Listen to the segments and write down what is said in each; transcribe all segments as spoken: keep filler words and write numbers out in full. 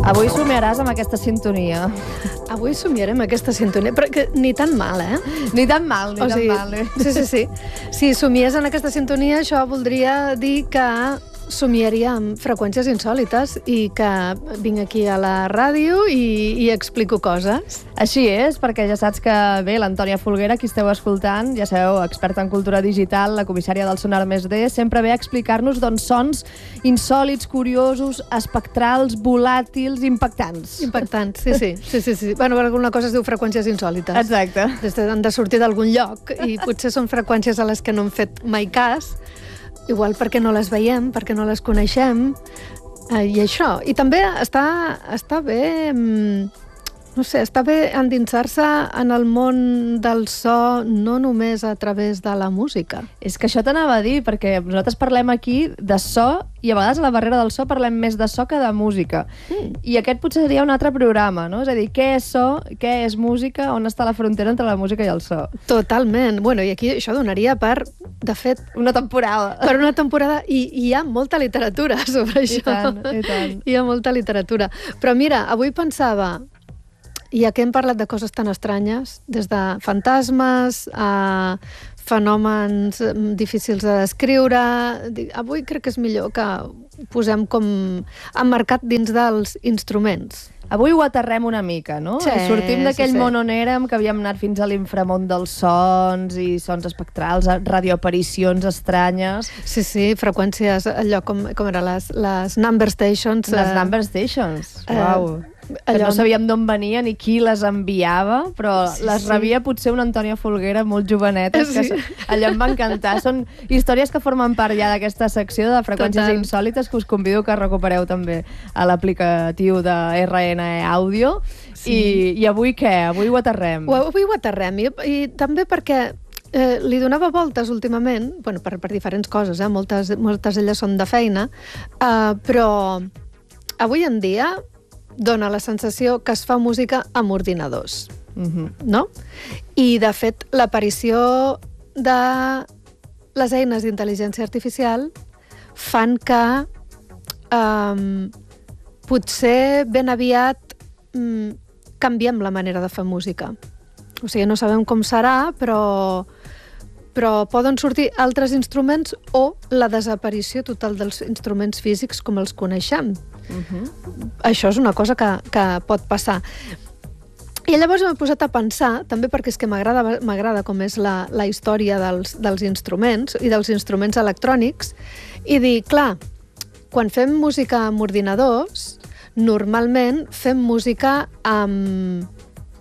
Avui somiaràs amb aquesta sintonia. Avui somiarem aquesta sintonia, però que ni tan mal, eh? Ni tan mal, ni o tan sigui, mal. Eh? Sí, sí, sí. Si somies en aquesta sintonia, això voldria dir que somiaria amb freqüències insòlites i que vinc aquí a la ràdio i, i explico coses. Així és, perquè ja saps que bé, l'Antònia Folguera, qui esteu escoltant, ja sabeu, experta en cultura digital, la comissària del Sonar Més D, sempre ve a explicar-nos doncs, sons insòlits, curiosos, espectrals, volàtils, impactants. Impactants, sí, sí. sí, sí, sí. Bueno, alguna cosa es diu freqüències insòlites. Exacte. Han de sortir d'algun lloc i potser són freqüències a les que no hem fet mai cas, igual perquè no les veiem, perquè no les coneixem, eh, i això. I també està, està bé, no sé, està bé endinsar-se en el món del so, no només a través de la música. És que això t'anava a dir, perquè nosaltres parlem aquí de so, i a vegades a la barrera del so parlem més de so que de música. Mm. I aquest potser seria un altre programa, no? És a dir, què és so, què és música, on està la frontera entre la música i el so? Totalment. Bueno, i aquí això donaria per, de fet... Una temporada. Per una temporada, i, i hi ha molta literatura sobre això. I tant, i tant. Hi ha molta literatura. Però mira, avui pensava... Ja que hem parlat de coses tan estranyes, des de fantasmes a fenòmens difícils de descriure, avui crec que és millor que posem com emmarcat dins dels instruments. Avui ho aterrem una mica, no? Sí, sortim d'aquell sí, sí. món on érem, que havíem anat fins a l'inframón dels sons i sons espectrals, radioaparicions estranyes. Sí, sí, freqüències, allò com, com eren les, les number stations. Les eh, number stations, uau. Eh, que allò... no sabíem d'on venien ni qui les enviava, però sí, les sí. rebia potser una Antònia Folguera molt joveneta, Sí. que allò em va encantar. Són històries que formen part ja d'aquesta secció de freqüències Total. insòlites, que us convido que recupereu també a l'aplicatiu de R N Audio. Sí. I, I avui què? Avui ho aterrem. Avui ho aterrem, i, i també perquè eh, li donava voltes últimament, bueno, per, per diferents coses, eh? moltes, moltes elles són de feina, eh, però avui en dia dona la sensació que es fa música amb ordinadors, Uh-huh. no? I, de fet, l'aparició de les eines d'intel·ligència artificial fan que um, potser ben aviat um, canviem la manera de fer música. O sigui, no sabem com serà, però, però poden sortir altres instruments o la desaparició total dels instruments físics com els coneixem. Uh-huh. Això és una cosa que, que pot passar. I llavors m'he posat a pensar, també perquè és que m'agrada m'agrada com és la, la història dels, dels instruments i dels instruments electrònics, i dir, clar, quan fem música amb ordinadors, normalment fem música amb...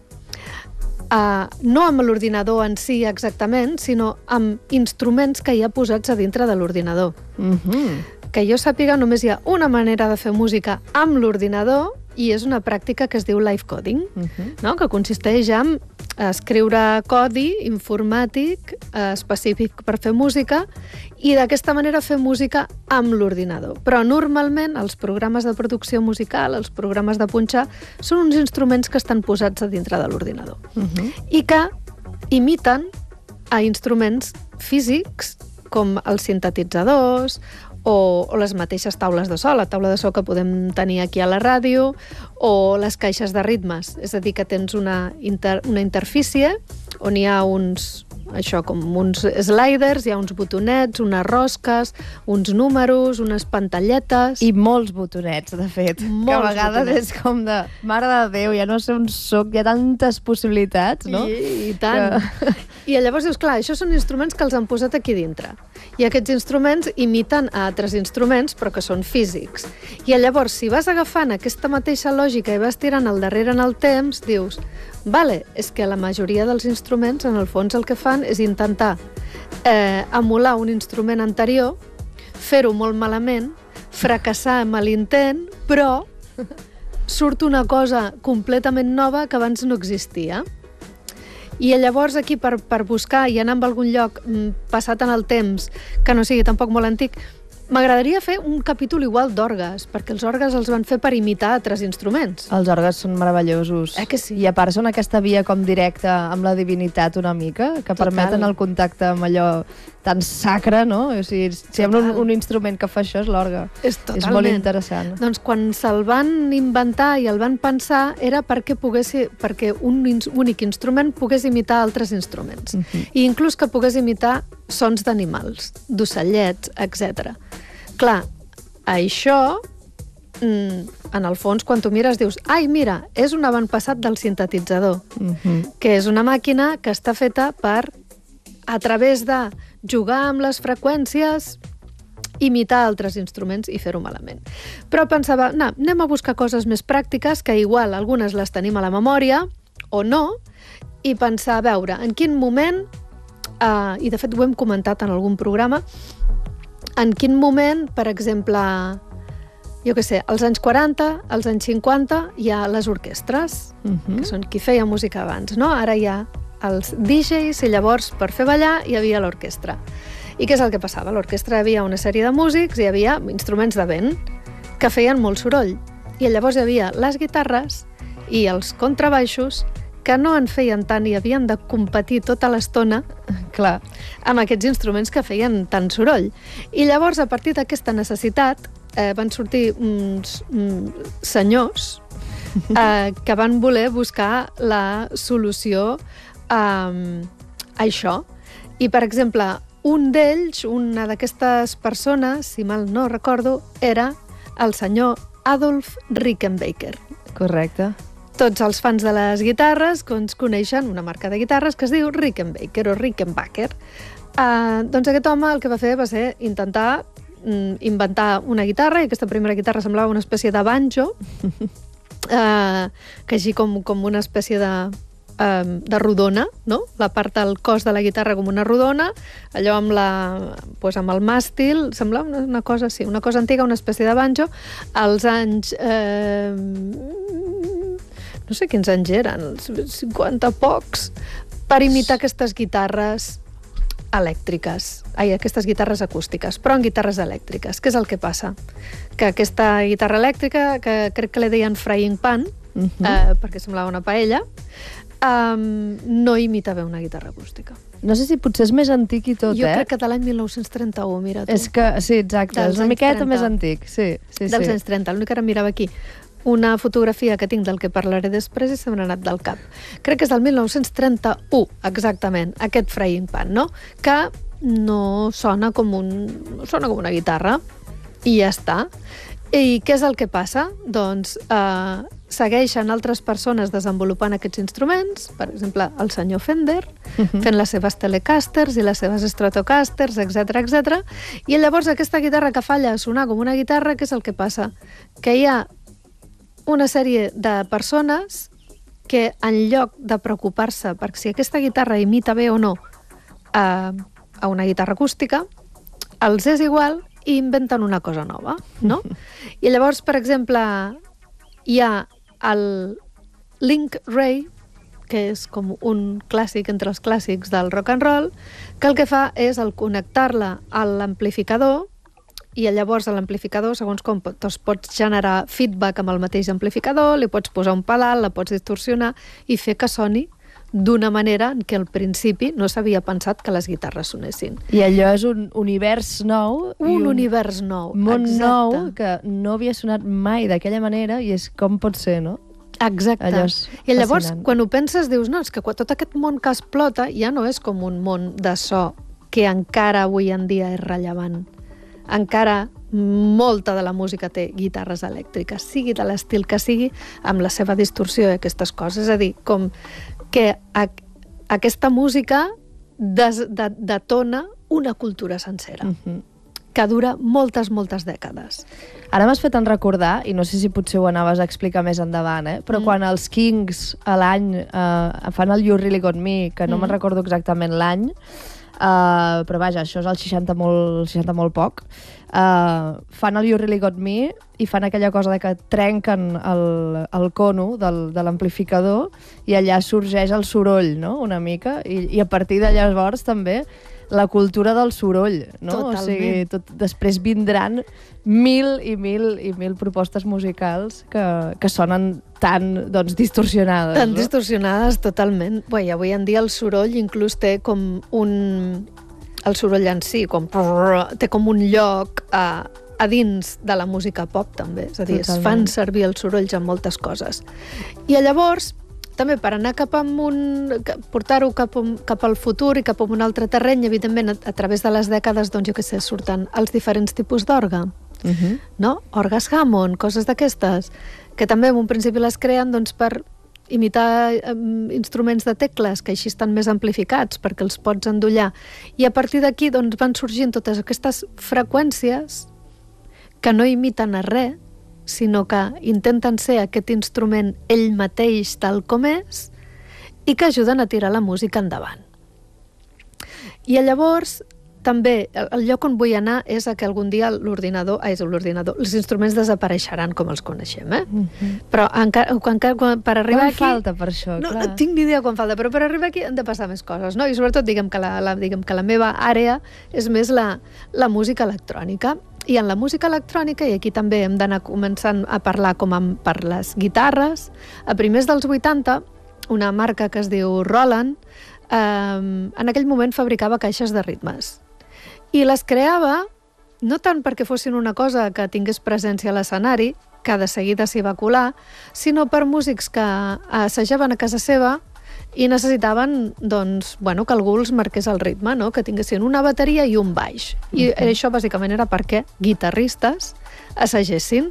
Uh, no amb l'ordinador en si exactament, sinó amb instruments que hi ha posats a dintre de l'ordinador. Uh-huh. Que jo sàpiga, només hi ha una manera de fer música amb l'ordinador, i és una pràctica que es diu live coding, Uh-huh. no? Que consisteix en escriure codi informàtic eh, específic per fer música, i d'aquesta manera fer música amb l'ordinador. Però normalment els programes de producció musical, els programes de punxar, són uns instruments que estan posats a dintre de l'ordinador. Uh-huh. I que imiten a instruments físics com els sintetitzadors o, o les mateixes taules de so, la taula de so que podem tenir aquí a la ràdio, o les caixes de ritmes. És a dir, que tens una, inter, una interfície on hi ha uns, això, com uns sliders, hi ha uns botonets, unes rosques, uns números, unes pantalletes... I molts botonets, de fet. Molts que a vegades botonets. és com de... Mare de Déu, ja no sé on soc, hi ha tantes possibilitats, no? I, i tant. Que... I llavors dius, clar, això són instruments que els han posat aquí dintre. I aquests instruments imiten a altres instruments, però que són físics. I llavors, si vas agafant aquesta mateixa lògica i vas tirant al darrere en el temps, dius, vale, és que la majoria dels instruments, en el fons, el que fan és intentar eh, emular un instrument anterior, fer-ho molt malament, fracassar amb l'intent, però surt una cosa completament nova que abans no existia. I llavors aquí, per, per buscar i anar a algun lloc passat en el temps, que no sigui tampoc molt antic, M'agradaria fer un capítol igual d'orgues, perquè els orgues els van fer per imitar altres instruments. Els orgues són meravellosos. Eh que sí? I a part són aquesta via com directa amb la divinitat una mica, que Total. permeten el contacte amb allò tan sacre, no? O sigui, si hi ha un, un instrument que fa això és l'orgue. És totalment. És molt interessant. Doncs quan se'l van inventar i el van pensar era perquè, pogués, perquè un ins, únic instrument pogués imitar altres instruments. Mhm. I inclús que pogués imitar sons d'animals, d'ocellets, etcètera. Clar, això, mm, en el fons, quan tu mires, dius ai, mira, és un avantpassat del sintetitzador, Mhm. que és una màquina que està feta per, a través de jugar amb les freqüències, imitar altres instruments i fer-ho malament. Però pensava, no, anem a buscar coses més pràctiques, que igual algunes les tenim a la memòria, o no, i pensar, a veure, en quin moment, eh, i de fet ho hem comentat en algun programa, en quin moment, per exemple, jo què sé, als anys quaranta, als anys cinquanta, hi ha les orquestres, Mhm. que són qui feia música abans, no? Ara hi ha els D Js i llavors per fer ballar hi havia l'orquestra. I què és el que passava? A l'orquestra hi havia una sèrie de músics i hi havia instruments de vent que feien molt soroll. I llavors hi havia les guitarres i els contrabaixos que no en feien tant i havien de competir tota l'estona Clar. amb aquests instruments que feien tant soroll. I llavors, a partir d'aquesta necessitat, eh, van sortir uns mm, senyors eh, que van voler buscar la solució a, a això. I, per exemple, un d'ells, una d'aquestes persones, si mal no recordo, era el senyor Adolf Rickenbacker. Correcte. Tots els fans de les guitarres doncs, coneixen una marca de guitarres que es diu Rickenbacker o Rickenbacker. Uh, doncs aquest home el que va fer va ser intentar mm, inventar una guitarra, i aquesta primera guitarra semblava una espècie de banjo, uh, que així com, com una espècie de, uh, de rodona, no? La part del cos de la guitarra com una rodona, allò amb, la, doncs amb el màstil, semblava una, una cosa així, una cosa antiga, una espècie de banjo. Als anys... Eh, no sé quins anys eren, els cinquanta pocs, per imitar aquestes guitarres elèctriques, ai, aquestes guitarres acústiques, però en guitarres elèctriques. Què és el que passa? Que aquesta guitarra elèctrica, que crec que li deien frying pan, uh-huh. eh, perquè semblava una paella, um, no imita bé una guitarra acústica. No sé si potser és més antic i tot, jo eh? Jo crec que de l'any mil nou-cents trenta-u, mira tu. És que, sí, exacte, Dels és una miqueta trenta. més antic, sí. sí Dels sí. anys trenta, l'únic que ara mirava aquí. Una fotografia que tinc del que parlaré després i se m'ha anat del cap. Crec que és del mil nou-cents trenta-u, exactament, aquest frying pan, no? Que no sona com, un, sona com una guitarra i ja està. I què és el que passa? Doncs eh, segueixen altres persones desenvolupant aquests instruments, per exemple, el senyor Fender, uh-huh. fent les seves Telecasters i les seves Stratocasters, etcètera, etcètera. I llavors aquesta guitarra que falla a sonar com una guitarra, què és el que passa? Que hi ha una sèrie de persones que en lloc de preocupar-se per si aquesta guitarra imita bé o no a, a una guitarra acústica, els és igual i inventen una cosa nova, no? I llavors, per exemple, hi ha el Link Ray, que és com un clàssic entre els clàssics del rock and roll, que el que fa és el connectar-la a l'amplificador, i llavors a l'amplificador, segons com, doncs pots generar feedback amb el mateix amplificador, li pots posar un pedal, la pots distorsionar i fer que soni d'una manera en què al principi no s'havia pensat que les guitarres sonessin. I allò és un univers nou. Un, un univers nou, món exacte. nou que no havia sonat mai d'aquella manera i és com pot ser, no? Exacte. Allò és I llavors, fascinant. quan ho penses, dius, no, és que tot aquest món que explota ja no és com un món de so que encara avui en dia és rellevant. Encara molta de la música té guitarres elèctriques, sigui de l'estil que sigui, amb la seva distorsió i aquestes coses. És a dir, com que a, aquesta música des, de, detona una cultura sencera, Uh-huh. que dura moltes, moltes dècades. Ara m'has fet en recordar, i no sé si potser ho anaves a explicar més endavant, eh? però mm. quan els Kings a l'any eh, fan el You Really Got Me, que no mm. me'n recordo exactament l'any, eh, però vaja, això és el seixanta molt, seixanta molt poc, eh, fan el You Really Got Me i fan aquella cosa de que trenquen el, el cono del, de l'amplificador i allà sorgeix el soroll, no?, una mica, i, i a partir de llavors també la cultura del soroll, no? Totalment. O sigui, tot, després vindran mil i mil i mil propostes musicals que, que sonen tan, doncs, distorsionades. Tan no? distorsionades, totalment. Bé, avui en dia el soroll inclús té com un... El soroll en si, com... té com un lloc a, a dins de la música pop, també. És a dir, Totalment. es fan servir els sorolls en moltes coses. I llavors, també per anar cap a un... portar-ho cap, un, cap al futur i cap a un altre terreny, evidentment, a, a través de les dècades, doncs, jo què sé, surten els diferents tipus d'orgue. Uh -huh. No? Orgues Hammond, coses d'aquestes, que també en un principi les creen doncs, per imitar um, instruments de tecles que així estan més amplificats perquè els pots endollar. I a partir d'aquí doncs, van sorgint totes aquestes freqüències que no imiten a res, sinó que intenten ser aquest instrument ell mateix tal com és i que ajuden a tirar la música endavant. I llavors també, el lloc on vull anar és a que algun dia l'ordinador, ah, és l'ordinador, els instruments desapareixeran com els coneixem, eh? Uh -huh. Però encara, encara, quan, per arribar Quan aquí... falta per això, no, clar. No tinc ni idea quan falta, però per arribar aquí han de passar més coses, no? I sobretot, diguem que la, la, diguem que la meva àrea és més la, la música electrònica. I en la música electrònica, i aquí també hem d'anar començant a parlar com amb, per les guitarres, a primers dels vuitanta, una marca que es diu Roland, eh, en aquell moment fabricava caixes de ritmes. I les creava no tant perquè fossin una cosa que tingués presència a l'escenari, que de seguida s'hi va colar, sinó per músics que assajaven a casa seva i necessitaven doncs, bueno, que algú els marqués el ritme, no? Que tinguessin una bateria i un baix. I uh-huh. això bàsicament era perquè guitarristes assagessin.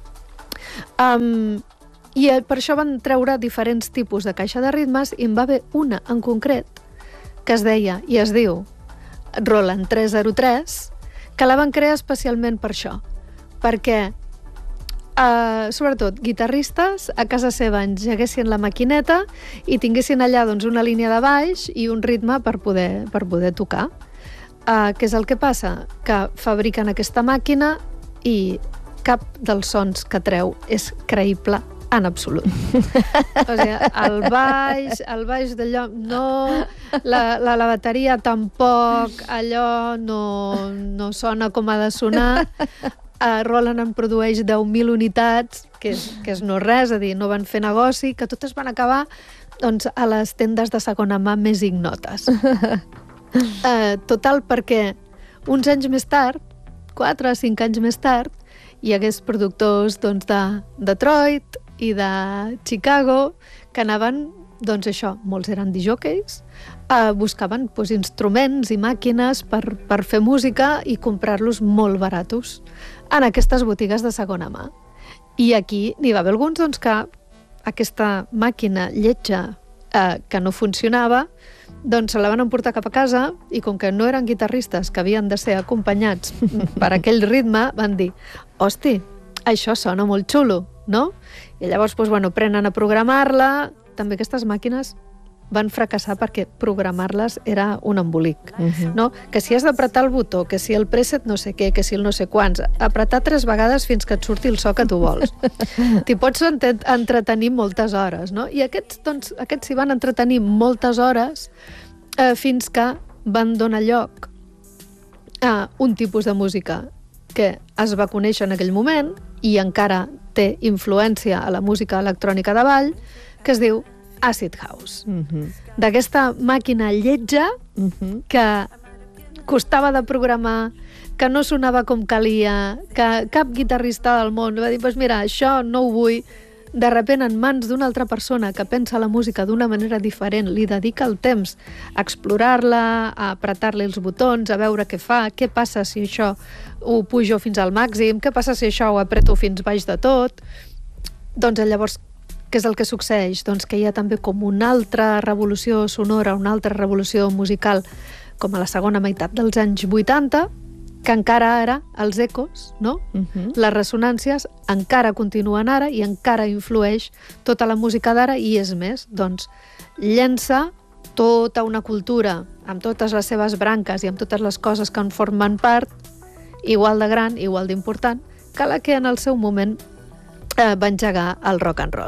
Um, I per això van treure diferents tipus de caixa de ritmes i en va haver una en concret que es deia i es diu Roland tres zero tres, que la van crear especialment per això, perquè Uh, sobretot guitarristes a casa seva engeguessin la maquineta i tinguessin allà doncs, una línia de baix i un ritme per poder, per poder tocar. Uh, què és el que passa? Que fabriquen aquesta màquina i cap dels sons que treu és creïble en absolut. O sigui, el baix, el baix d'allò no, la, la, la bateria tampoc, allò no, no sona com ha de sonar. Uh, Roland en produeix deu mil unitats, que és, que és no res, és a dir, no van fer negoci, que totes van acabar doncs, a les tendes de segona mà més ignotes. Uh, total, perquè uns anys més tard, quatre o cinc anys més tard, hi hagués productors doncs, de Detroit i de Chicago que anaven, doncs això, molts eren disjòqueis, uh, buscaven doncs, instruments i màquines per, per fer música i comprar-los molt baratos en aquestes botigues de segona mà. I aquí n'hi va haver alguns doncs, que aquesta màquina lletja eh, que no funcionava, doncs se la van emportar cap a casa i com que no eren guitarristes que havien de ser acompanyats per aquell ritme, van dir, hosti, això sona molt xulo, no? I llavors doncs, bueno, prenen a programar-la. També aquestes màquines van fracassar perquè programar-les era un embolic, uh-huh. no? Que si has d'apretar el botó, que si el preset no sé què, que si el no sé quants, apretar tres vegades fins que et surti el so que tu vols. T'hi pots entretenir moltes hores, no? I aquests, doncs, aquests s'hi van entretenir moltes hores eh, fins que van donar lloc a un tipus de música que es va conèixer en aquell moment i encara té influència a la música electrònica de ball, que es diu Acid House. Uh-huh. D'aquesta màquina lletja uh-huh. que costava de programar, que no sonava com calia, que cap guitarrista del món va dir, pues mira, això no ho vull. De sobte, en mans d'una altra persona que pensa la música d'una manera diferent, li dedica el temps a explorar-la, a apretar-li els botons, a veure què fa, què passa si això ho pujo fins al màxim, què passa si això ho apreto fins baix de tot. Doncs llavors, què és el que succeeix? Doncs que hi ha també com una altra revolució sonora, una altra revolució musical, com a la segona meitat dels anys vuitanta, que encara ara els ecos, no? Uh-huh. Les ressonàncies encara continuen ara i encara influeix tota la música d'ara i és més, doncs llença tota una cultura amb totes les seves branques i amb totes les coses que en formen part, igual de gran, igual d'important, que la que en el seu moment eh, va engegar el rock and roll.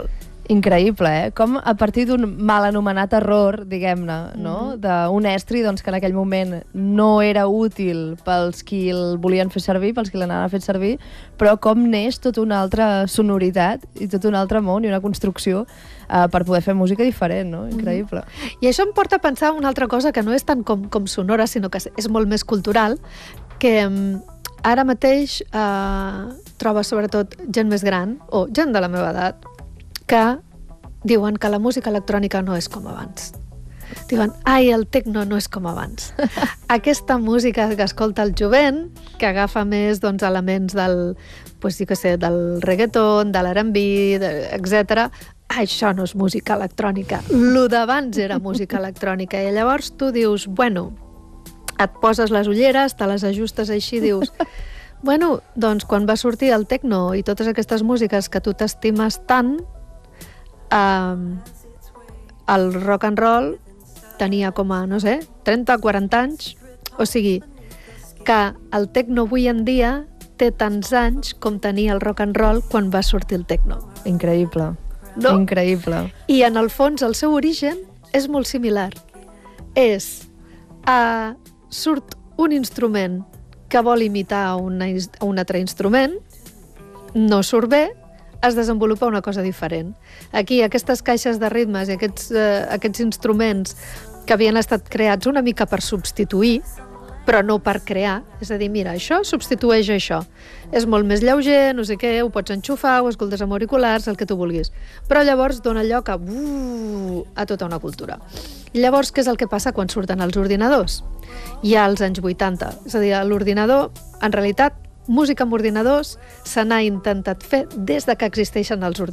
Increïble, eh? Com a partir d'un mal anomenat error, diguem-ne, no? Mm-hmm. D'un estri doncs, que en aquell moment no era útil pels qui el volien fer servir, pels qui l'anaven a fer servir, però com neix tota una altra sonoritat i tot un altre món i una construcció uh, per poder fer música diferent, no? Increïble. Mm-hmm. I això em porta a pensar una altra cosa que no és tant com, com sonora, sinó que és molt més cultural, que ara mateix eh, troba sobretot gent més gran, o gent de la meva edat, que diuen que la música electrònica no és com abans. Diuen, ai, el tecno no és com abans. Aquesta música que escolta el jovent, que agafa més doncs, elements del, pues, sí que sé, del reggaeton, de l'R and B, etcètera, això no és música electrònica. Lo d'abans era música electrònica. I llavors tu dius, bueno, et poses les ulleres, te les ajustes així, dius... Bueno, doncs quan va sortir el tecno i totes aquestes músiques que tu t'estimes tant, Uh, el rock and roll tenia com a, no sé, trenta o quaranta anys, o sigui que el tecno avui en dia té tants anys com tenia el rock and roll quan va sortir el tecno. Increïble, no? Increïble. I en el fons el seu origen és molt similar. És, uh, surt un instrument que vol imitar una, un altre instrument, no surt bé, es desenvolupa una cosa diferent. Aquí, aquestes caixes de ritmes i aquests, eh, aquests instruments que havien estat creats una mica per substituir, però no per crear, és a dir, mira, això substitueix això. És molt més lleuger, no sé què, ho pots enxufar, ho escoltes amb auriculars, el que tu vulguis. Però llavors dona lloc a, uh, a tota una cultura. I llavors, què és el que passa quan surten els ordinadors? Ja als anys vuitanta. És a dir, l'ordinador, en realitat, música amb ordinadors se n'ha intentat fer des de que existeixen els ordinadors.